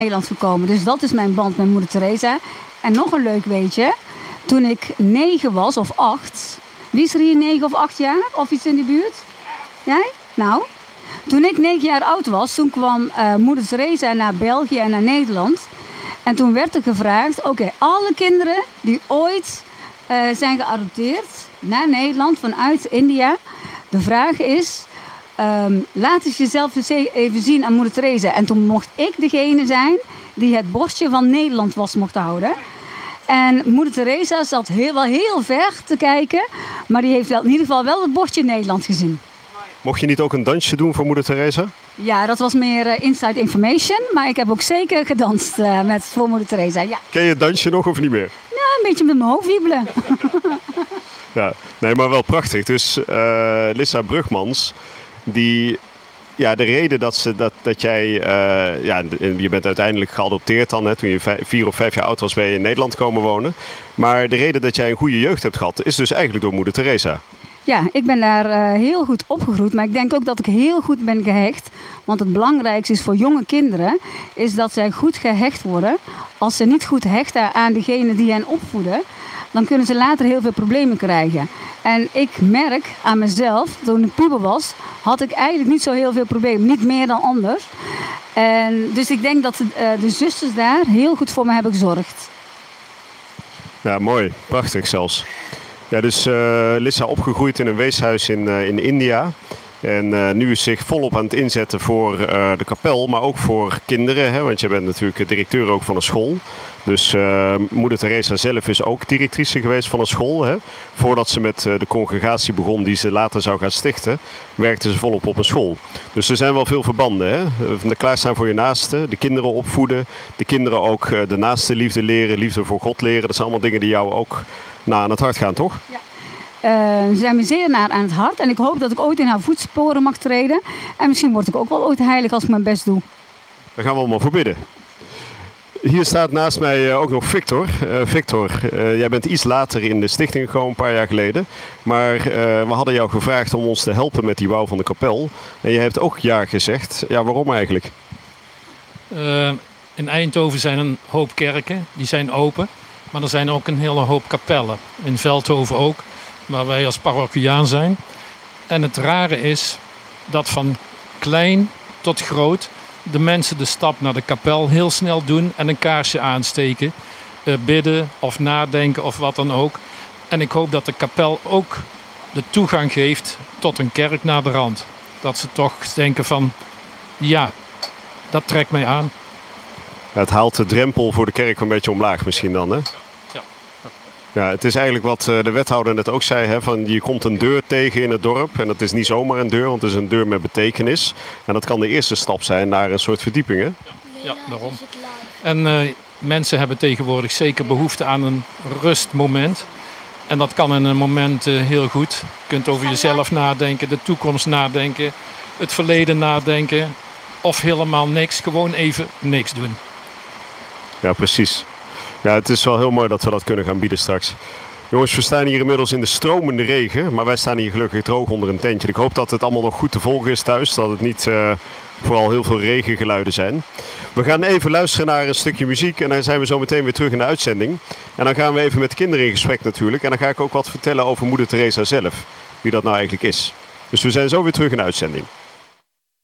Nederland gekomen. Dus dat is mijn band met moeder Teresa. En nog een leuk weetje. Toen ik 9 was of 8. Wie is er hier 9 of 8 jaar? Of iets in de buurt? Jij? Nou. Toen ik 9 jaar oud was, toen kwam moeder Teresa naar België en naar Nederland. En toen werd er gevraagd, oké, alle kinderen die ooit zijn geadopteerd naar Nederland vanuit India. De vraag is, laat eens jezelf eens even zien aan moeder Teresa. En toen mocht ik degene zijn die het bordje van Nederland vast mocht houden. En moeder Teresa zat wel heel ver te kijken, maar die heeft in ieder geval wel het bordje Nederland gezien. Mocht je niet ook een dansje doen voor moeder Teresa? Ja, dat was meer inside information, maar ik heb ook zeker gedanst voor moeder Teresa. Ja. Ken je het dansje nog of niet meer? Ja, een beetje met mijn hoofd wiebelen. Ja, nee, maar wel prachtig. Dus Lissa Brugmans, die, ja, de reden dat jij, je bent uiteindelijk geadopteerd dan, hè, toen je 4 of 5 jaar oud was, ben je in Nederland komen wonen. Maar de reden dat jij een goede jeugd hebt gehad, is dus eigenlijk door moeder Teresa. Ja, ik ben daar heel goed opgegroeid, maar ik denk ook dat ik heel goed ben gehecht. Want het belangrijkste is voor jonge kinderen, is dat zij goed gehecht worden. Als ze niet goed hechten aan degene die hen opvoeden, dan kunnen ze later heel veel problemen krijgen. En ik merk aan mezelf, toen ik puber was, had ik eigenlijk niet zo heel veel problemen. Niet meer dan anders. En dus ik denk dat de zusters daar heel goed voor me hebben gezorgd. Ja, mooi. Prachtig zelfs. Ja, dus Lissa opgegroeid in een weeshuis in India. En nu is zich volop aan het inzetten voor de kapel, maar ook voor kinderen. Hè, want je bent natuurlijk directeur ook van een school. Dus moeder Teresa zelf is ook directrice geweest van een school. Hè. Voordat ze met de congregatie begon die ze later zou gaan stichten, werkte ze volop op een school. Dus er zijn wel veel verbanden. Hè. Klaarstaan voor je naasten, de kinderen opvoeden. De kinderen ook de naaste liefde leren, liefde voor God leren. Dat zijn allemaal dingen die jou ook aan het hart gaan, toch? Ja. Ze zijn me zeer naar aan het hart. En ik hoop dat ik ooit in haar voetsporen mag treden. En misschien word ik ook wel ooit heilig als ik mijn best doe. Daar gaan we allemaal voor bidden. Hier staat naast mij ook nog Victor. Victor, jij bent iets later in de stichting gekomen, een paar jaar geleden. Maar we hadden jou gevraagd om ons te helpen met die bouw van de kapel. En je hebt ook ja gezegd. Ja, waarom eigenlijk? In Eindhoven zijn een hoop kerken, die zijn open. Maar er zijn ook een hele hoop kapellen. In Veldhoven ook, waar wij als parochiaan zijn. En het rare is dat van klein tot groot de mensen de stap naar de kapel heel snel doen en een kaarsje aansteken. Bidden of nadenken of wat dan ook. En ik hoop dat de kapel ook de toegang geeft tot een kerk naar de rand. Dat ze toch denken van, ja, dat trekt mij aan. Ja, het haalt de drempel voor de kerk een beetje omlaag misschien dan, hè? Ja. Ja, het is eigenlijk wat de wethouder net ook zei, hè, van je komt een deur tegen in het dorp. En dat is niet zomaar een deur, want het is een deur met betekenis. En dat kan de eerste stap zijn naar een soort verdieping, hè? Ja, daarom. En mensen hebben tegenwoordig zeker behoefte aan een rustmoment. En dat kan in een moment heel goed. Je kunt over jezelf nadenken, de toekomst nadenken, het verleden nadenken. Of helemaal niks, gewoon even niks doen. Ja, precies. Ja, het is wel heel mooi dat we dat kunnen gaan bieden straks. Jongens, we staan hier inmiddels in de stromende regen. Maar wij staan hier gelukkig droog onder een tentje. Ik hoop dat het allemaal nog goed te volgen is thuis. Dat het niet vooral heel veel regengeluiden zijn. We gaan even luisteren naar een stukje muziek. En dan zijn we zo meteen weer terug in de uitzending. En dan gaan we even met de kinderen in gesprek natuurlijk. En dan ga ik ook wat vertellen over moeder Teresa zelf. Wie dat nou eigenlijk is. Dus we zijn zo weer terug in de uitzending.